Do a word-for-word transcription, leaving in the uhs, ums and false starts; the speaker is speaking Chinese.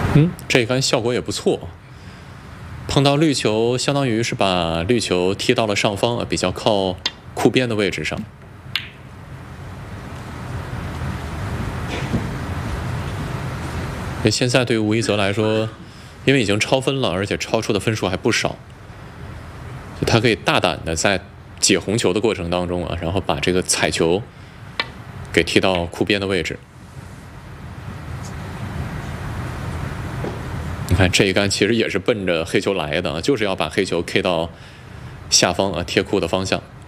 嗯，这一杆效果也不错。碰到绿球，相当于是把绿球踢到了上方啊，比较靠库边的位置上。现在对于吴一泽来说，因为已经超分了，而且超出的分数还不少，他可以大胆的在解红球的过程当中啊，然后把这个彩球给踢到库边的位置。你看这一杆其实也是奔着黑球来的，就是要把黑球 K 到下方啊贴库的方向。